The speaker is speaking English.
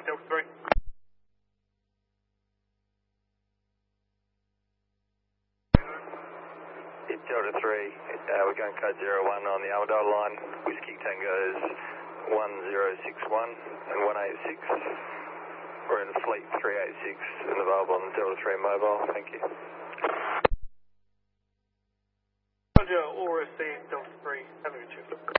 Delta 3. It's Delta 3, we're going code 01 on the Armadale line, Whiskey Tango's 1061 and 186. We're in fleet 386 and available on the Delta 3 mobile, thank you. Roger, all received Delta 3, have a good trip.